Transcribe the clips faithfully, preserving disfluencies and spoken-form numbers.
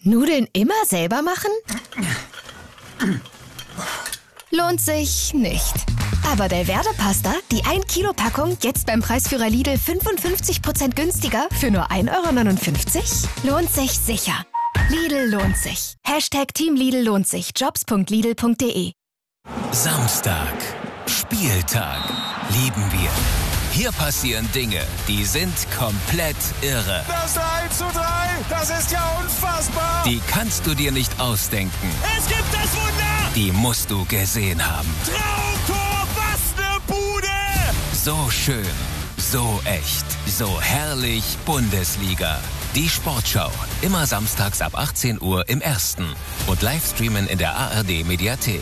Nudeln immer selber machen? Lohnt sich nicht. Aber Delverde Pasta, die ein Kilo Packung, jetzt beim Preisführer Lidl fünfundfünfzig Prozent günstiger für nur ein Euro neunundfünfzig? Lohnt sich sicher. Lidl lohnt sich. Hashtag Team Lidl lohnt sich. Jobs punkt lidl punkt de. Samstag. Spieltag. Lieben wir. Hier passieren Dinge, die sind komplett irre. Das eins zu drei, das ist ja unfassbar. Die kannst du dir nicht ausdenken. Es gibt das Wunder. Die musst du gesehen haben. Traumtor, was ne Bude. So schön, so echt, so herrlich Bundesliga. Die Sportschau, immer samstags ab achtzehn Uhr im Ersten und Livestreamen in der A R D-Mediathek.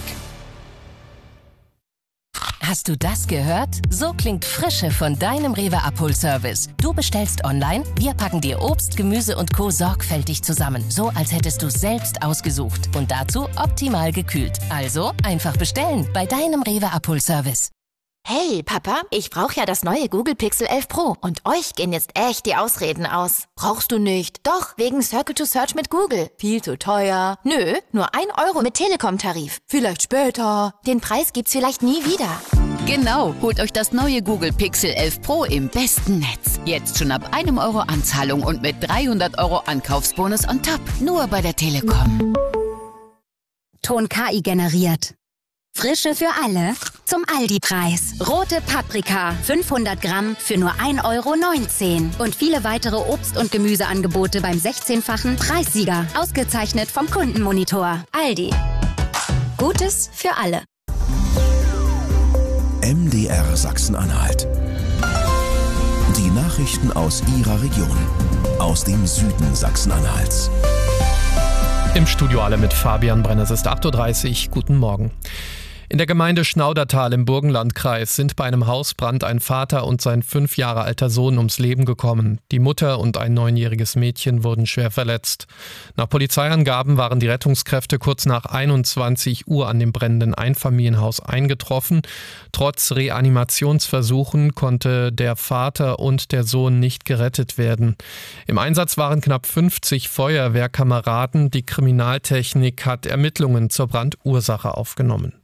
Hast du das gehört? So klingt Frische von deinem Rewe-Abholservice. Du bestellst online, wir packen dir Obst, Gemüse und Co. sorgfältig zusammen. So, als hättest du es selbst ausgesucht. Und dazu optimal gekühlt. Also einfach bestellen bei deinem Rewe-Abholservice. Hey, Papa, ich brauche ja das neue Google Pixel elf Pro. Und euch gehen jetzt echt die Ausreden aus. Brauchst du nicht? Doch, wegen Circle to Search mit Google. Viel zu teuer. Nö, nur ein Euro mit Telekom-Tarif. Vielleicht später. Den Preis gibt's vielleicht nie wieder. Genau, holt euch das neue Google Pixel elf Pro im besten Netz. Jetzt schon ab einem Euro Anzahlung und mit dreihundert Euro Ankaufsbonus on top. Nur bei der Telekom. Ton K I generiert. Frische für alle zum Aldi-Preis. Rote Paprika, fünfhundert Gramm für nur ein Euro neunzehn. Und viele weitere Obst- und Gemüseangebote beim sechzehnfachen Preissieger. Ausgezeichnet vom Kundenmonitor. Aldi. Gutes für alle. M D R Sachsen-Anhalt. Die Nachrichten aus Ihrer Region. Aus dem Süden Sachsen-Anhalts. Im Studio alle mit Fabian Brenner. Es ist acht Uhr dreißig. Guten Morgen. In der Gemeinde Schnaudertal im Burgenlandkreis sind bei einem Hausbrand ein Vater und sein fünf Jahre alter Sohn ums Leben gekommen. Die Mutter und ein neunjähriges Mädchen wurden schwer verletzt. Nach Polizeiangaben waren die Rettungskräfte kurz nach einundzwanzig Uhr an dem brennenden Einfamilienhaus eingetroffen. Trotz Reanimationsversuchen konnte der Vater und der Sohn nicht gerettet werden. Im Einsatz waren knapp fünfzig Feuerwehrkameraden. Die Kriminaltechnik hat Ermittlungen zur Brandursache aufgenommen.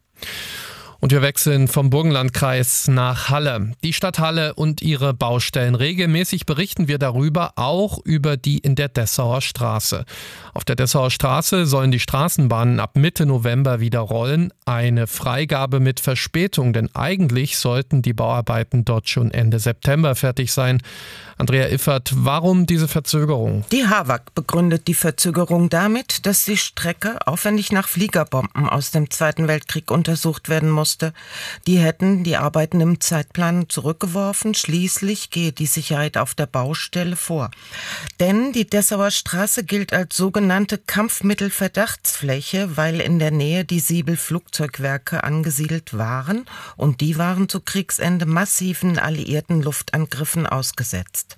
Und wir wechseln vom Burgenlandkreis nach Halle. Die Stadt Halle und ihre Baustellen. Regelmäßig berichten wir darüber, auch über die in der Dessauer Straße. Auf der Dessauer Straße sollen die Straßenbahnen ab Mitte November wieder rollen. Eine Freigabe mit Verspätung, denn eigentlich sollten die Bauarbeiten dort schon Ende September fertig sein. Andrea Iffert, warum diese Verzögerung? Die HAWAG begründet die Verzögerung damit, dass die Strecke aufwendig nach Fliegerbomben aus dem Zweiten Weltkrieg untersucht werden musste. Die hätten die Arbeiten im Zeitplan zurückgeworfen. Schließlich gehe die Sicherheit auf der Baustelle vor. Denn die Dessauer Straße gilt als sogenannte Kampfmittelverdachtsfläche, weil in der Nähe die Siebel-Flugzeugwerke angesiedelt waren und die waren zu Kriegsende massiven alliierten Luftangriffen ausgesetzt.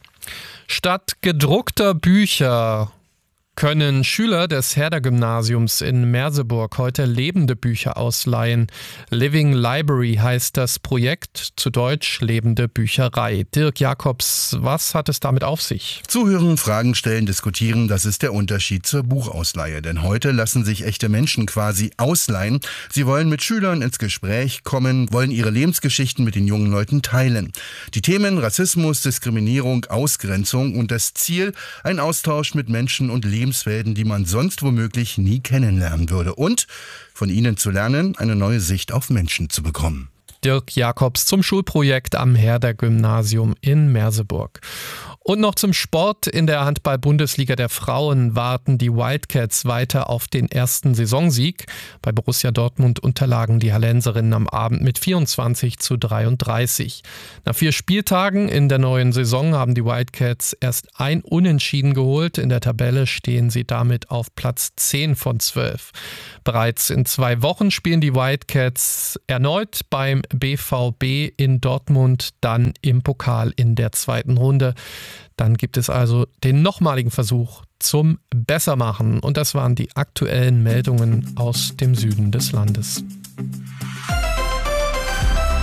Statt gedruckter Bücher können Schüler des Herder-Gymnasiums in Merseburg heute lebende Bücher ausleihen. Living Library heißt das Projekt, zu Deutsch lebende Bücherei. Dirk Jakobs, was hat es damit auf sich? Zuhören, Fragen stellen, diskutieren, das ist der Unterschied zur Buchausleihe. Denn heute lassen sich echte Menschen quasi ausleihen. Sie wollen mit Schülern ins Gespräch kommen, wollen ihre Lebensgeschichten mit den jungen Leuten teilen. Die Themen Rassismus, Diskriminierung, Ausgrenzung und das Ziel, ein Austausch mit Menschen und Lebenswelten, die man sonst womöglich nie kennenlernen würde. Und von ihnen zu lernen, eine neue Sicht auf Menschen zu bekommen. Dirk Jakobs zum Schulprojekt am Herder-Gymnasium in Merseburg. Und noch zum Sport. In der Handball-Bundesliga der Frauen warten die Wildcats weiter auf den ersten Saisonsieg. Bei Borussia Dortmund unterlagen die Hallenserinnen am Abend mit vierundzwanzig zu dreiunddreißig. Nach vier Spieltagen in der neuen Saison haben die Wildcats erst ein Unentschieden geholt. In der Tabelle stehen sie damit auf Platz zehn von zwölf. Bereits in zwei Wochen spielen die Wildcats erneut beim B V B in Dortmund, dann im Pokal in der zweiten Runde. Dann gibt es also den nochmaligen Versuch zum Bessermachen. Und das waren die aktuellen Meldungen aus dem Süden des Landes.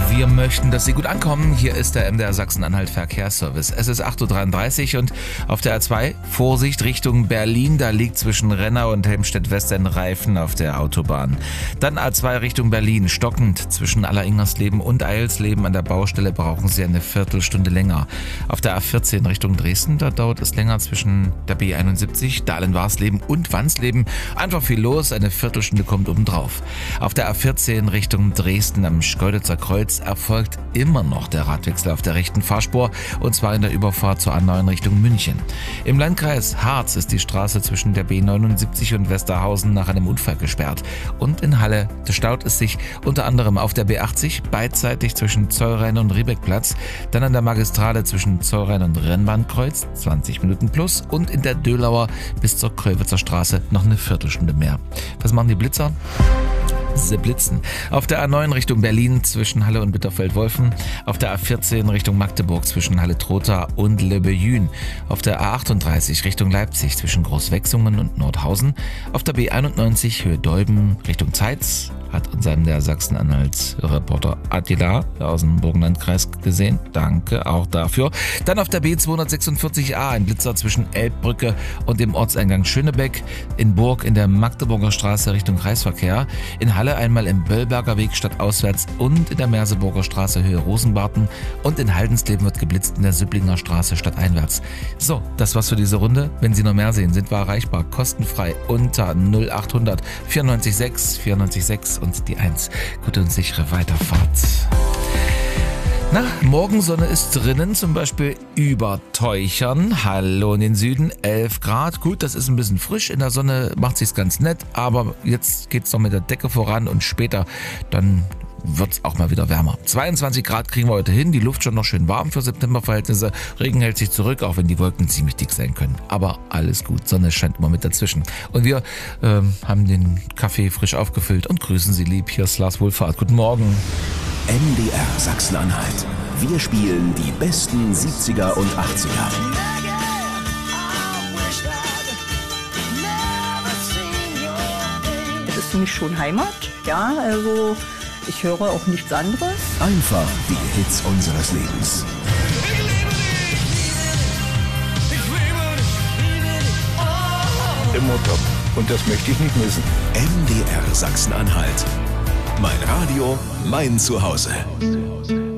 Wir möchten, dass Sie gut ankommen. Hier ist der M D R Sachsen-Anhalt Verkehrsservice. Es ist acht Uhr dreiunddreißig und auf der A zwei Vorsicht Richtung Berlin. Da liegt zwischen Rennau und Helmstedt-West ein Reifen auf der Autobahn. Dann A zwei Richtung Berlin. Stockend zwischen Alleringmersleben und Eilsleben. An der Baustelle brauchen Sie eine Viertelstunde länger. Auf der A vierzehn Richtung Dresden. Da dauert es länger zwischen der B einundsiebzig, Dahlen-Warsleben und Wansleben. Einfach viel los. Eine Viertelstunde kommt obendrauf. Auf der A vierzehn Richtung Dresden am Schkeuditzer Kreuz erfolgt immer noch der Radwechsel auf der rechten Fahrspur, und zwar in der Überfahrt zur A neun Richtung München. Im Landkreis Harz ist die Straße zwischen der B neunundsiebzig und Westerhausen nach einem Unfall gesperrt. Und in Halle staut es sich unter anderem auf der B achtzig beidseitig zwischen Zollrhein und Riebeckplatz, dann an der Magistrale zwischen Zollrhein und Rennbahnkreuz zwanzig Minuten plus und in der Dölauer bis zur Kröwitzer Straße noch eine Viertelstunde mehr. Was machen die Blitzer? Sie blitzen. Auf der A neun Richtung Berlin zwischen Halle und Bitterfeld-Wolfen. Auf der A vierzehn Richtung Magdeburg zwischen Halle-Trotha und Le Beuyn. Auf der A achtunddreißig Richtung Leipzig zwischen Großwechsungen und Nordhausen. Auf der B einundneunzig Höhe Dolben Richtung Zeitz. Hat uns einem der Sachsen-Anhalt-Reporter Attila aus dem Burgenlandkreis gesehen. Danke auch dafür. Dann auf der B zweihundertsechsundvierzig A ein Blitzer zwischen Elbbrücke und dem Ortseingang Schönebeck. In Burg in der Magdeburger Straße Richtung Kreisverkehr. In Halle einmal im Böllberger Weg stadtauswärts und in der Merseburger Straße Höhe Rosenbarten. Und in Haldensleben wird geblitzt in der Süpplinger Straße stadteinwärts. So, das war's für diese Runde. Wenn Sie noch mehr sehen, sind wir erreichbar. Kostenfrei unter null achthundert vierundneunzig sechs vierundneunzig sechs und die eins. Gute und sichere Weiterfahrt. Na, Morgensonne ist drinnen, zum Beispiel über Teuchern. Hallo in den Süden, elf Grad. Gut, das ist ein bisschen frisch. In der Sonne macht sich's ganz nett, aber jetzt geht's noch mit der Decke voran und später dann wird's auch mal wieder wärmer. zweiundzwanzig Grad kriegen wir heute hin, die Luft schon noch schön warm für Septemberverhältnisse. Regen hält sich zurück, auch wenn die Wolken ziemlich dick sein können. Aber alles gut, Sonne scheint immer mit dazwischen. Und wir ähm, haben den Kaffee frisch aufgefüllt und grüßen Sie lieb. Hier ist Lars Wohlfahrt. Guten Morgen. M D R Sachsen-Anhalt. Wir spielen die besten siebziger und achtziger. Es ist für mich schon Heimat, ja, also ich höre auch nichts anderes. Einfach die Hits unseres Lebens. Immer top. Und das möchte ich nicht missen. M D R Sachsen-Anhalt. Mein Radio, mein Zuhause.